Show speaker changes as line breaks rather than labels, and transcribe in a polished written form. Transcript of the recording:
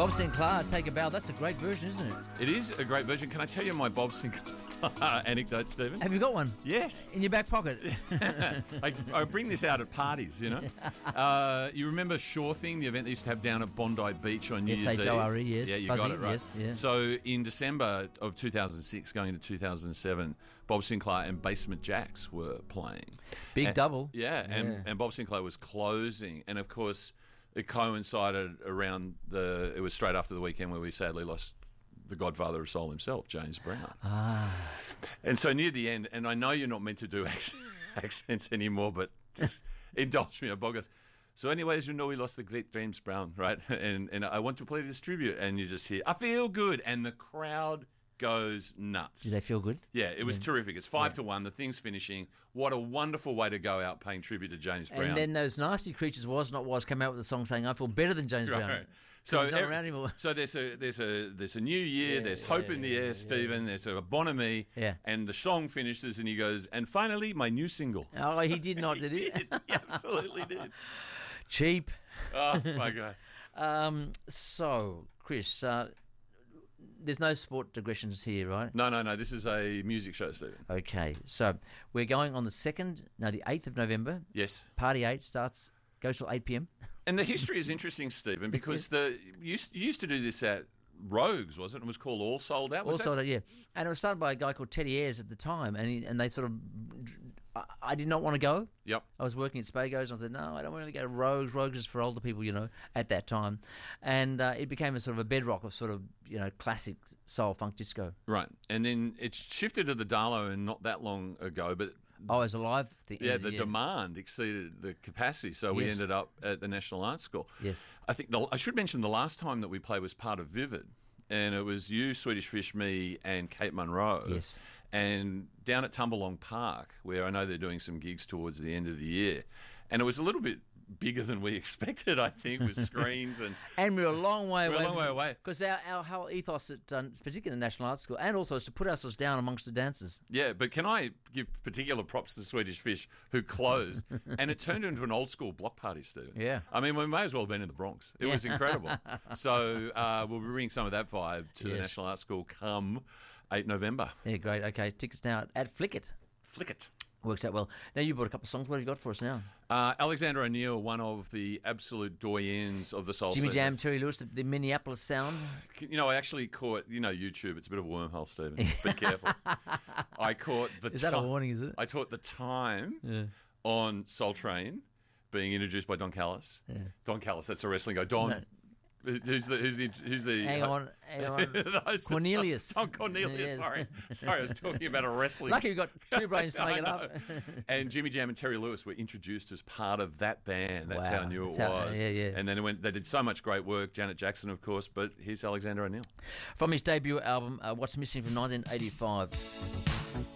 Bob Sinclair, Take a Bow. That's a great version, isn't it?
It is a great version. Can I tell you my Bob Sinclair anecdote, Stephen?
Have you got one?
Yes.
In your back pocket?
I bring this out at parties, you know. You remember Shore Thing, the event they used to have down at Bondi Beach on New Year's Eve?
S-H-O-R-E, yes.
Yeah, you
Fuzzy,
got it right.
Yes, yeah.
So in December of 2006, going into 2007, Bob Sinclair and Basement Jaxx were playing.
Big double.
And Bob Sinclair was closing. And, of course, it coincided around it was straight after the weekend where we sadly lost the godfather of soul himself, James Brown. And so near the end, and I know you're not meant to do accents anymore, but just indulge me. Bob goes, so anyways, you know we lost the great James Brown, right? And I want to play this tribute. And you just hear, I feel good. And the crowd goes nuts.
Did they feel good?
Yeah, it was terrific. It's 5-1. The thing's finishing. What a wonderful way to go out paying tribute to James Brown.
And then those Nasty Creatures, Was Not Was, came out with a song saying, I feel better than James Brown. So he's not around anymore.
So there's a new year, there's hope in the air, Stephen, there's a Bon Ami, and the song finishes and he goes, and finally my new single.
Oh, he did not, did he?
He absolutely did.
Cheap.
Oh, my God.
So, Chris, there's no sport digressions here, right?
No. This is a music show, Stephen.
Okay, so we're going on the 8th of November.
Yes.
Party 8 goes till 8 p.m.
And the history is interesting, Stephen, because you used to do this at Rogues, was it? It was called All Sold Out.
All Sold Out, yeah. And it was started by a guy called Teddy Ayres at the time, and they sort of, I did not want to go.
Yep.
I was working at Spago's, and I said, no, I don't want to go to Rogues. Rogues is for older people, you know, at that time. And it became a sort of a bedrock of sort of, you know, classic soul funk disco.
Right. And then it shifted to the Darlow not that long ago, but
Oh, as a live thing.
Yeah, the demand exceeded the capacity, so we ended up at the National Arts School.
Yes.
I think I should mention the last time that we played was part of Vivid, and it was you, Swedish Fish, me, and Kate Munro.
Yes.
And down at Tumbalong Park, where I know they're doing some gigs towards the end of the year, and it was a little bit bigger than we expected, I think, with screens and
we're a long way away.
We're a long way away
because our whole ethos at particularly the National Arts School, and also is to put ourselves down amongst the dancers.
Yeah, but can I give particular props to the Swedish Fish who closed, and it turned into an old school block party, Stephen.
Yeah,
I mean we may as well have been in the Bronx. It was incredible. So we'll be bringing some of that vibe to the National Arts School come 8 November.
Yeah, great. Okay, tickets now at Flickit.
Flickit.
Works out well. Now, you brought a couple of songs. What have you got for us now?
Alexander O'Neill, one of the absolute doyens of the soul scene.
Jimmy Jam, Terry Lewis, the Minneapolis sound.
You know, I actually caught, YouTube, it's a bit of a wormhole, Stephen. Be careful. I caught the
Is that a warning, is it?
I caught the time on Soul Train being introduced by Don Callis. Yeah. Don Callis, that's a wrestling guy. Don... No. Who's the
hang on Cornelius.
Oh, Cornelius, sorry, I was talking about a wrestling.
Lucky you got two brains to make it up.
And Jimmy Jam and Terry Lewis were introduced as part of that band. That's how I knew it was.
Yeah.
And then they did so much great work. Janet Jackson, of course, but here's Alexander O'Neill
from his debut album What's Missing from 1985.